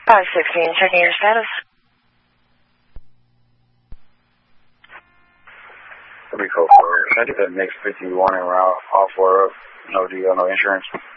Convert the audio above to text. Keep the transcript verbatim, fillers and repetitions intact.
five sixteen, checking your status. Rico, can I get that next fifty-one en route off for no deal, no insurance?